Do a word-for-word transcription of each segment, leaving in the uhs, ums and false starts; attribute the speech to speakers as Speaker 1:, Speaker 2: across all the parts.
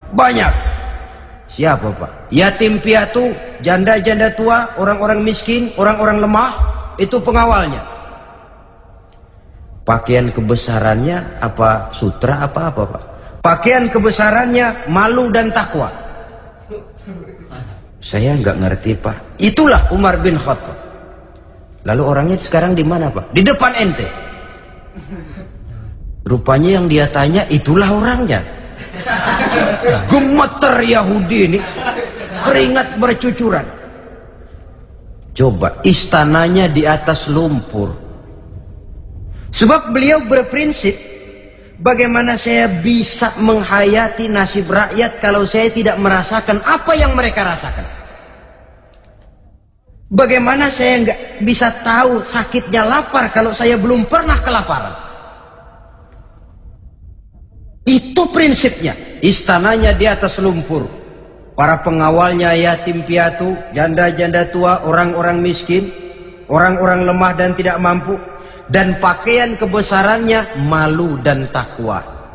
Speaker 1: Banyak. Siapa Pak? Yatim piatu, janda-janda tua, orang-orang miskin, orang-orang lemah, itu pengawalnya. Pakaian kebesarannya apa sutra apa-apa Pak? Pakaian kebesarannya malu dan takwa. Saya nggak ngerti Pak. Itulah Umar bin Khattab. Lalu orangnya sekarang di mana Pak? Di depan ente. Rupanya yang dia tanya itulah orangnya. Gemeter Yahudi ini, keringat bercucuran. Coba istananya di atas lumpur. Sebab beliau berprinsip, bagaimana saya bisa menghayati nasib rakyat kalau saya tidak merasakan apa yang mereka rasakan? Bagaimana saya nggak bisa tahu sakitnya lapar kalau saya belum pernah kelaparan? Itu prinsipnya. Istananya di atas lumpur. Para pengawalnya yatim piatu, janda-janda tua, orang-orang miskin, orang-orang lemah dan tidak mampu. Dan pakaian kebesarannya malu dan takwa.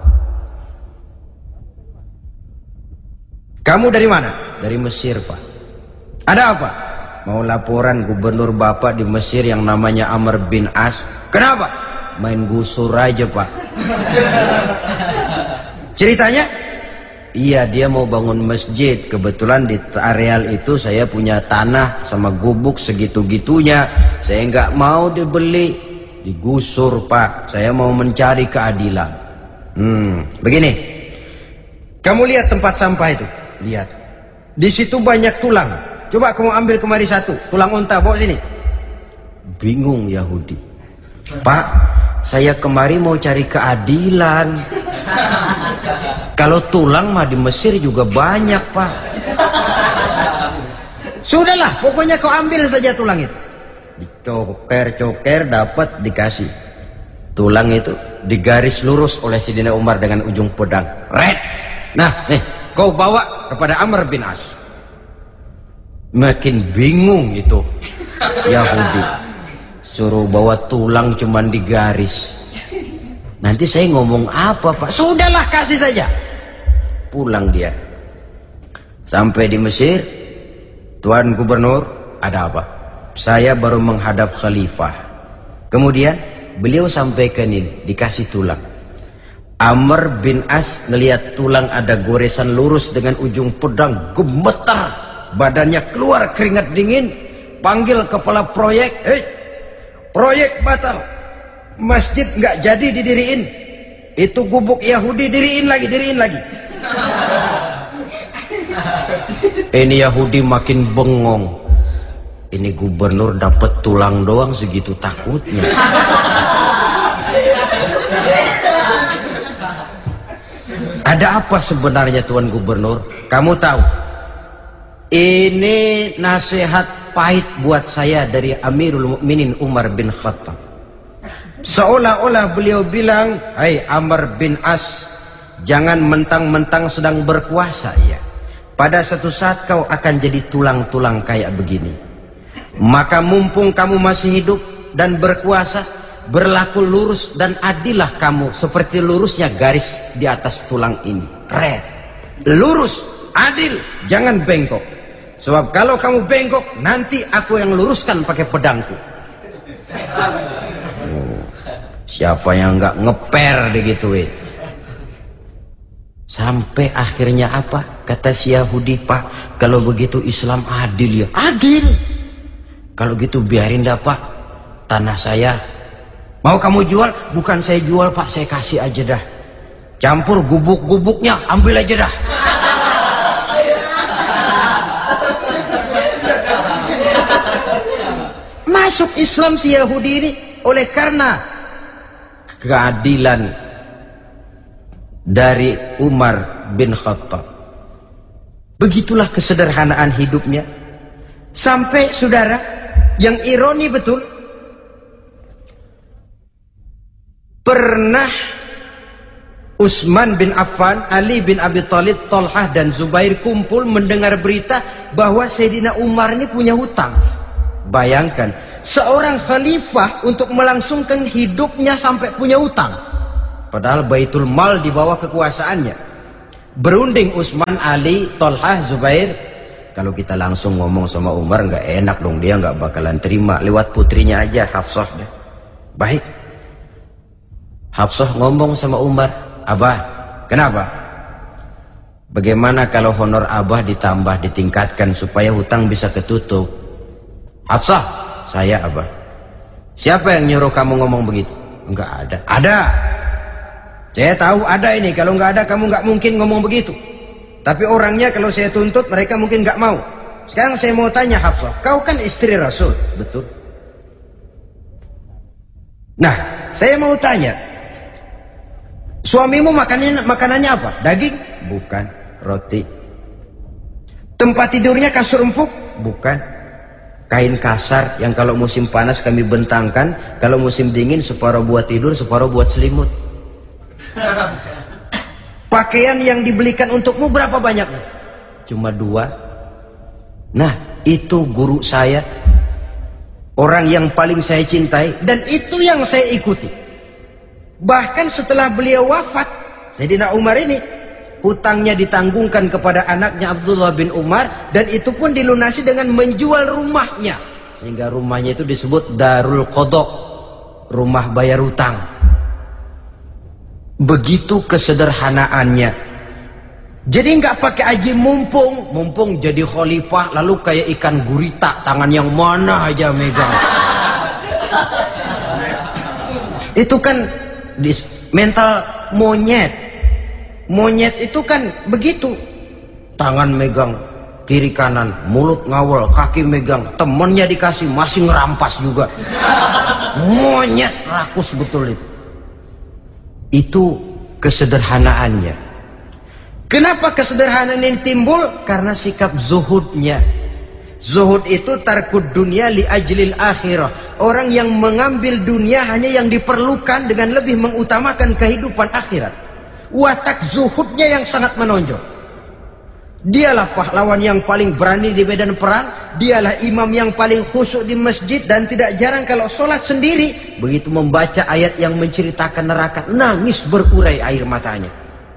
Speaker 1: Kamu dari mana? Dari Mesir Pak. Ada apa? Mau laporan gubernur Bapak di Mesir yang namanya Amr bin As. Kenapa? Main gusur aja Pak. Ceritanya? Iya, dia mau bangun masjid. Kebetulan di areal itu saya punya tanah sama gubuk segitu-gitunya. Saya nggak mau dibeli. Digusur Pak. Saya mau mencari keadilan. Hmm, begini. Kamu lihat tempat sampah itu? Lihat. Di situ banyak tulang. Coba kamu ambil kemari satu. Tulang unta, bawa sini. Bingung Yahudi. Pak, saya kemari mau cari keadilan. Kalau tulang mah di Mesir juga banyak Pak. Sudahlah, pokoknya kau ambil saja tulang itu. Dicoker-coker dapat dikasih. Tulang itu digaris lurus oleh Sidina Umar dengan ujung pedang. Red. Nah, nih, kau bawa kepada Amr bin As. Makin bingung itu Yahudi. Suruh bawa tulang cuman digaris. Nanti saya ngomong apa Pak? Sudahlah, kasih saja. Pulang dia. Sampai di Mesir. Tuan Gubernur, ada apa? Saya baru menghadap khalifah. Kemudian beliau sampaikan ini, dikasih tulang. Amr bin As ngelihat tulang ada goresan lurus dengan ujung pedang, gemetar. Badannya keluar keringat dingin. Panggil kepala proyek. Hei, proyek batal. Masjid nggak jadi didiriin. Itu gubuk Yahudi diriin lagi, diriin lagi. Ini Yahudi makin bengong. Ini gubernur dapat tulang doang segitu takutnya. Ada apa sebenarnya Tuan Gubernur? Kamu tahu? Ini nasihat pahit buat saya dari Amirul Mukminin Umar bin Khattab. Seolah-olah beliau bilang, "Hai Amr bin As, jangan mentang-mentang sedang berkuasa ya. Pada satu saat kau akan jadi tulang-tulang kayak begini. Maka mumpung kamu masih hidup dan berkuasa, berlaku lurus dan adillah kamu seperti lurusnya garis di atas tulang ini. Red. Lurus, adil, jangan bengkok. Sebab kalau kamu bengkok, nanti aku yang luruskan pakai pedangku." Oh, siapa yang nggak ngeper digituin? Sampai akhirnya apa? Kata si Yahudi, "Pak, kalau begitu Islam adil ya." Adil. Kalau gitu biarin dah Pak, tanah saya. Mau kamu jual? Bukan saya jual Pak, saya kasih aja dah. Campur gubuk-gubuknya, ambil aja dah. Masuk Islam si Yahudi ini oleh karena keadilan dari Umar bin Khattab. Begitulah kesederhanaan hidupnya. Sampai saudara, yang ironi betul, pernah Utsman bin Affan, Ali bin Abi Thalib, Thalhah dan Zubair kumpul mendengar berita bahwa Sayyidina Umar ini punya hutang. Bayangkan, seorang khalifah untuk melangsungkan hidupnya sampai punya hutang. Padahal Baitul Mal di bawah kekuasaannya. Berunding Utsman, Ali, Tolhah, Zubair. Kalau kita langsung ngomong sama Umar nggak enak dong, dia nggak bakalan terima. Lewat putrinya aja, Hafsah deh. Baik. Hafsah ngomong sama Umar, Abah, kenapa? Bagaimana kalau honor Abah ditambah, ditingkatkan supaya hutang bisa ketutup? Hafsah, saya Abah. Siapa yang nyuruh kamu ngomong begitu? Enggak ada. Ada. Saya tahu ada ini. Kalau nggak ada kamu nggak mungkin ngomong begitu. Tapi orangnya kalau saya tuntut mereka mungkin nggak mau. Sekarang saya mau tanya Hafsah, kau kan istri Rasul, betul? Nah, saya mau tanya, suamimu makanannya makanannya apa? Daging? Bukan. Roti. Tempat tidurnya kasur empuk? Bukan. Kain kasar yang kalau musim panas kami bentangkan, kalau musim dingin separuh buat tidur, separuh buat selimut. Pakaian yang dibelikan untukmu berapa banyaknya? Cuma dua. Nah, itu guru saya, orang yang paling saya cintai, dan itu yang saya ikuti. Bahkan setelah beliau wafat, Sayyidina Umar ini hutangnya ditanggungkan kepada anaknya Abdullah bin Umar, dan itu pun dilunasi dengan menjual rumahnya, sehingga rumahnya itu disebut Darul Qadha, rumah bayar hutang. Begitu kesederhanaannya. Jadi nggak pakai aji mumpung, mumpung jadi khalifah lalu kayak ikan gurita, tangan yang mana aja megang. Itu kan mental monyet. Monyet itu kan begitu, tangan megang kiri kanan, mulut ngawal, kaki megang, temennya dikasih masih ngerampas juga. Monyet rakus betul itu. Itu kesederhanaannya. Kenapa kesederhanaan ini timbul? Karena sikap zuhudnya. Zuhud itu tarkud dunia li ajlil akhirah. Orang yang mengambil dunia hanya yang diperlukan dengan lebih mengutamakan kehidupan akhirat. Watak zuhudnya yang sangat menonjol. Dialah pahlawan yang paling berani di medan perang. Dialah imam yang paling khusyuk di masjid. Dan tidak jarang kalau sholat sendiri, begitu membaca ayat yang menceritakan neraka, nangis berurai air matanya.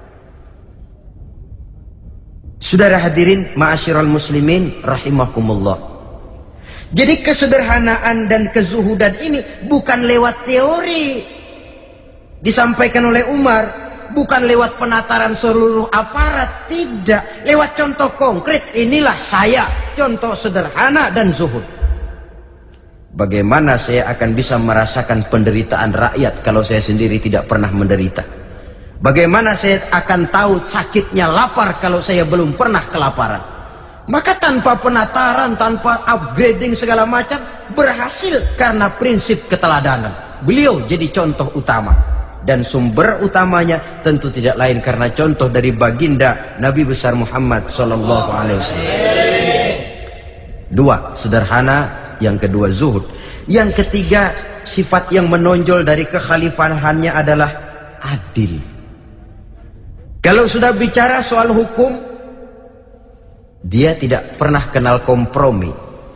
Speaker 1: Saudara hadirin ma'asyiral muslimin rahimakumullah. Jadi kesederhanaan dan kezuhudan ini bukan lewat teori disampaikan oleh Umar, bukan lewat penataran seluruh aparat, tidak, lewat contoh konkret. Inilah saya, contoh sederhana dan zuhud. Bagaimana saya akan bisa merasakan penderitaan rakyat kalau saya sendiri tidak pernah menderita? Bagaimana saya akan tahu sakitnya lapar kalau saya belum pernah kelaparan? Maka tanpa penataran, tanpa upgrading segala macam, berhasil karena prinsip keteladanan. Beliau jadi contoh utama. Dan sumber utamanya tentu tidak lain karena contoh dari baginda Nabi besar Muhammad Sallallahu Alaihi Wasallam. Dua, sederhana. Yang kedua, zuhud. Yang ketiga, sifat yang menonjol dari kekhalifahannya adalah adil. Kalau sudah bicara soal hukum, dia tidak pernah kenal kompromi.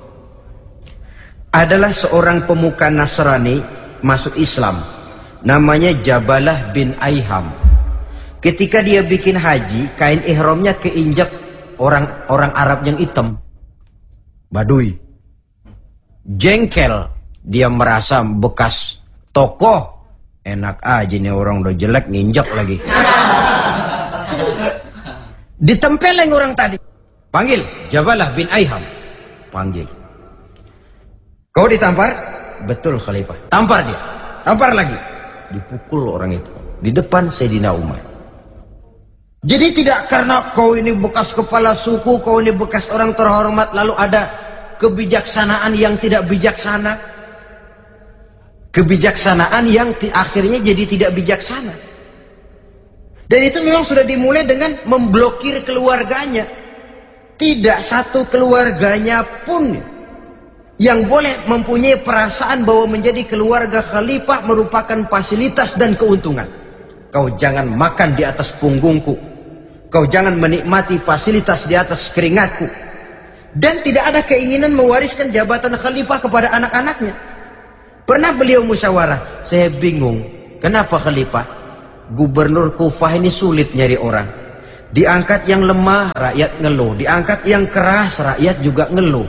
Speaker 1: Adalah seorang pemuka Nasrani masuk Islam. Namanya Jabalah bin Aiham. Ketika dia bikin haji, kain ihramnya keinjak orang-orang Arab yang hitam, Badui. Jengkel, dia merasa bekas tokoh, enak aja nih orang udah jelek nginjak lagi. Ditempeleng orang tadi. Panggil Jabalah bin Aiham. Panggil. Kau ditampar? Betul Khalifah. Tampar dia. Tampar lagi. Dipukul orang itu di depan Sayyidina Umar. Jadi tidak karena kau ini bekas kepala suku, kau ini bekas orang terhormat, lalu ada kebijaksanaan yang tidak bijaksana, kebijaksanaan yang akhirnya jadi tidak bijaksana. Dan itu memang sudah dimulai dengan memblokir keluarganya. Tidak satu keluarganya pun yang boleh mempunyai perasaan bahwa menjadi keluarga khalifah merupakan fasilitas dan keuntungan. Kau jangan makan di atas punggungku, kau jangan menikmati fasilitas di atas keringatku. Dan tidak ada keinginan mewariskan jabatan khalifah kepada anak-anaknya. Pernah beliau musyawarah, saya bingung, kenapa khalifah? Gubernur Kufah ini sulit nyari orang. Diangkat yang lemah, rakyat ngeluh. Diangkat yang keras, rakyat juga ngeluh.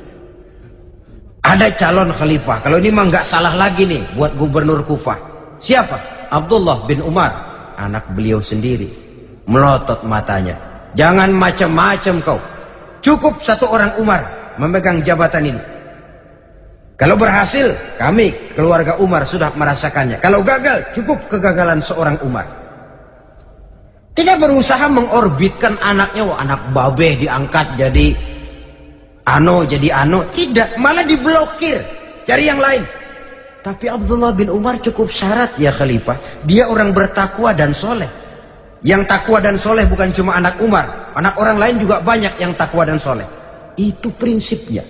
Speaker 1: Ada calon khalifah. Kalau ini mah nggak salah lagi nih buat gubernur Kufah. Siapa? Abdullah bin Umar, anak beliau sendiri. Melotot matanya. Jangan macam-macam kau. Cukup satu orang Umar memegang jabatan ini. Kalau berhasil, kami keluarga Umar sudah merasakannya. Kalau gagal, cukup kegagalan seorang Umar. Tidak berusaha mengorbitkan anaknya, wah anak babeh diangkat jadi ano, jadi ano. Tidak, malah diblokir, cari yang lain. Tapi Abdullah bin Umar cukup syarat ya khalifah. Dia orang bertakwa dan soleh. Yang takwa dan soleh bukan cuma anak Umar, anak orang lain juga banyak yang takwa dan soleh. Itu prinsipnya.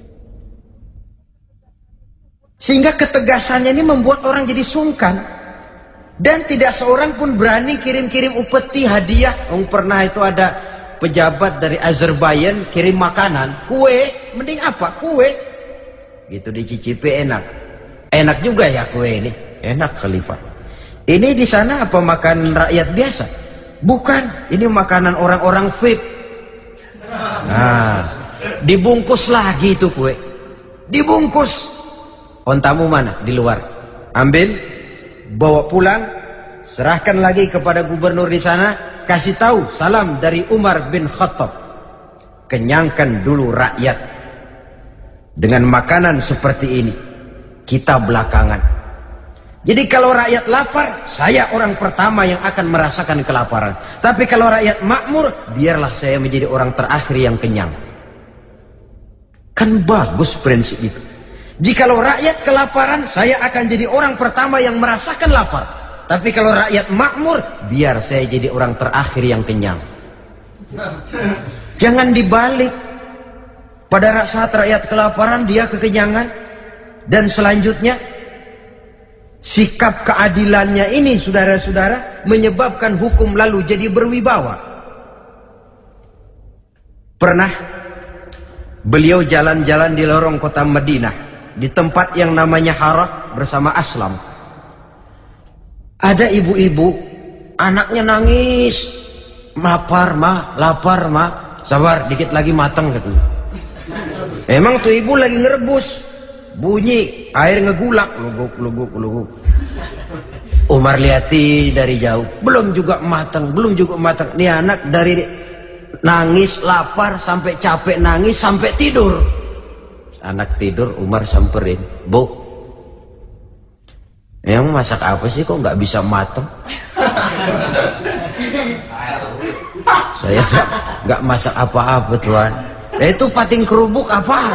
Speaker 1: Sehingga ketegasannya ini membuat orang jadi sungkan. Dan tidak seorang pun berani kirim-kirim upeti hadiah. Yang pernah itu ada pejabat dari Azerbaijan kirim makanan, kue, mending apa? Kue. Gitu dicicipi enak. Enak juga ya kue ini. Enak khalifah. Ini di sana apa makan rakyat biasa? Bukan, ini makanan orang-orang V I P. Nah, dibungkus lagi itu kue. Dibungkus. Ontamu mana? Di luar. Ambil, bawa pulang, serahkan lagi kepada gubernur di sana, kasih tahu salam dari Umar bin Khattab. Kenyangkan dulu rakyat dengan makanan seperti ini. Kita belakangan. Jadi kalau rakyat lapar, saya orang pertama yang akan merasakan kelaparan. Tapi kalau rakyat makmur, biarlah saya menjadi orang terakhir yang kenyang. Kan bagus prinsip itu. Jikalau rakyat kelaparan, saya akan jadi orang pertama yang merasakan lapar. Tapi kalau rakyat makmur, biar saya jadi orang terakhir yang kenyang. Jangan dibalik. Pada saat rakyat kelaparan, dia kekenyangan. Dan selanjutnya, sikap keadilannya ini, saudara-saudara, menyebabkan hukum lalu jadi berwibawa. Pernah beliau jalan-jalan di lorong kota Madinah, di tempat yang namanya Harah bersama Aslam. Ada ibu-ibu, anaknya nangis, lapar mah, lapar mah, sabar dikit lagi matang katanya. Emang tuh ibu lagi ngerebus, bunyi air ngegulak, luguk luguk luguk. Umar lihati dari jauh, belum juga matang, belum juga matang. Nih anak dari nangis, lapar, sampai capek nangis, sampai tidur. Anak tidur, Umar samperin, Bu, yang masak apa sih kok nggak bisa matang? Saya nggak masak apa-apa tuan. Nah, itu pating kerubuk apa?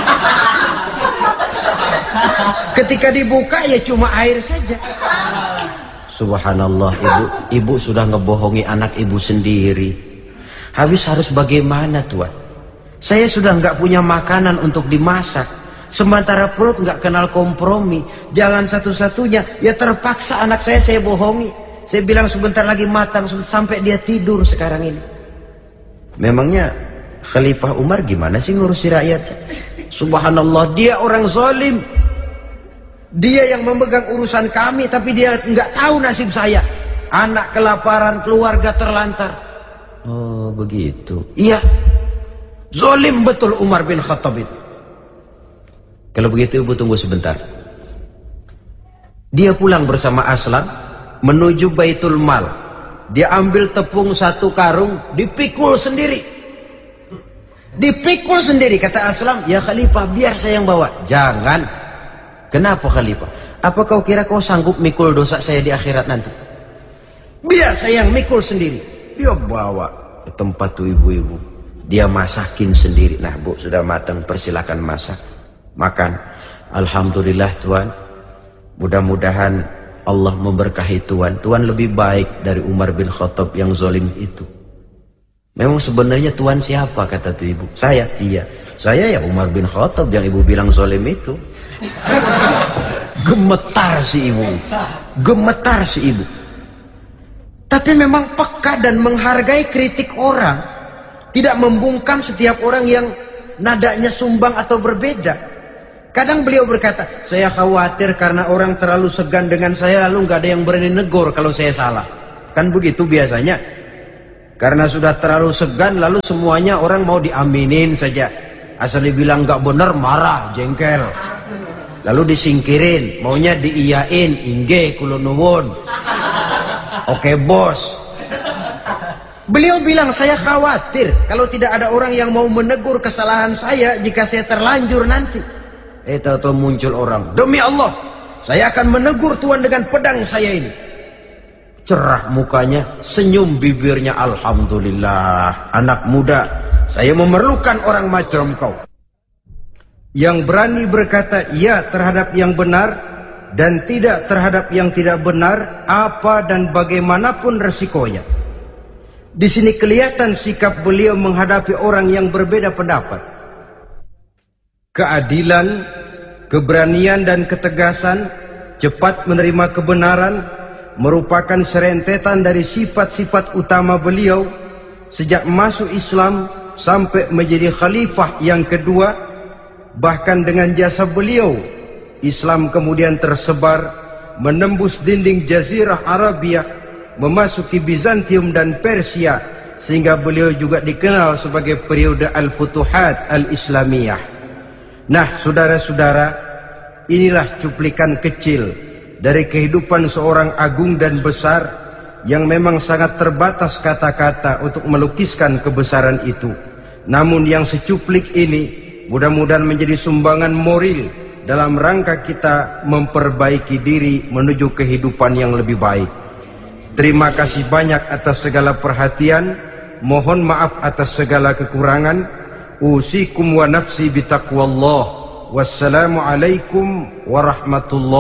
Speaker 1: Ketika dibuka ya cuma air saja. Subhanallah, ibu, ibu sudah ngebohongi anak ibu sendiri. Habis harus bagaimana tuan? Saya sudah nggak punya makanan untuk dimasak. Sementara perut nggak kenal kompromi. Jalan satu-satunya, ya terpaksa anak saya saya bohongi. Saya bilang sebentar lagi matang, sampai dia tidur sekarang ini. Memangnya Khalifah Umar gimana sih ngurusi rakyat? Subhanallah, dia orang zalim. Dia yang memegang urusan kami, tapi dia nggak tahu nasib saya. Anak kelaparan, keluarga terlantar. Oh begitu. Iya. Zalim betul Umar bin Khattab itu. Kalau begitu ibu tunggu sebentar. Dia pulang bersama Aslam menuju Baitul Mal. Dia ambil tepung satu karung, dipikul sendiri. Dipikul sendiri, kata Aslam, ya Khalifah biar saya yang bawa. Jangan. Kenapa Khalifah? Apa kau kira kau sanggup mikul dosa saya di akhirat nanti? Biar saya yang mikul sendiri. Dia bawa ke tempat tuh ibu-ibu. Dia masakin sendiri. Nah Bu, sudah matang, persilakan masak, makan. Alhamdulillah Tuan, mudah-mudahan Allah memberkahi Tuan. Tuan lebih baik dari Umar bin Khattab yang zalim itu. Memang sebenarnya Tuan siapa, kata tuh ibu. Saya, iya. Saya ya Umar bin Khattab yang ibu bilang zalim itu. Gemetar si ibu. Gemetar si ibu. Tapi memang peka dan menghargai kritik orang. Tidak membungkam setiap orang yang nadanya sumbang atau berbeda. Kadang beliau berkata, saya khawatir karena orang terlalu segan dengan saya, lalu nggak ada yang berani negor kalau saya salah. Kan begitu biasanya. Karena sudah terlalu segan, lalu semuanya orang mau diaminin saja. Asal dibilang nggak benar, marah, jengkel. Lalu disingkirin, maunya diiyain, inge kulonuwun. Oke bos. Beliau bilang, saya khawatir kalau tidak ada orang yang mau menegur kesalahan saya jika saya terlanjur nanti. Eh tahu-tahu muncul orang, demi Allah, saya akan menegur Tuhan dengan pedang saya ini. Cerah mukanya, senyum bibirnya, alhamdulillah. Anak muda, saya memerlukan orang macam kau, yang berani berkata ya terhadap yang benar dan tidak terhadap yang tidak benar, apa dan bagaimanapun resikonya. Di sini kelihatan sikap beliau menghadapi orang yang berbeda pendapat. Keadilan, keberanian dan ketegasan, cepat menerima kebenaran merupakan serentetan dari sifat-sifat utama beliau sejak masuk Islam sampai menjadi khalifah yang kedua. Bahkan dengan jasa beliau, Islam kemudian tersebar menembus dinding Jazirah Arabia, memasuki Bizantium dan Persia, sehingga beliau juga dikenal sebagai periode Al-Futuhat Al-Islamiyah. Nah, saudara-saudara, inilah cuplikan kecil dari kehidupan seorang agung dan besar yang memang sangat terbatas kata-kata untuk melukiskan kebesaran itu. Namun yang secuplik ini mudah-mudahan menjadi sumbangan moral dalam rangka kita memperbaiki diri menuju kehidupan yang lebih baik. Terima kasih banyak atas segala perhatian. Mohon maaf atas segala kekurangan. Usikum wa nafsi bitaqwallah. Wassalamualaikum warahmatullahi